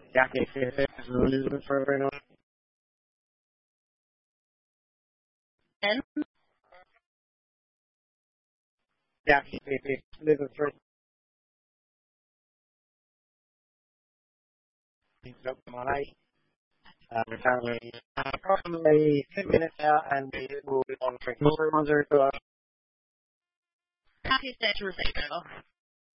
Jackie, if it's a little bit further enough. And Jackie, if it's a little bit further. All right. We're currently approximately 2 minutes out, and we will be on for more ones or happy set to receive.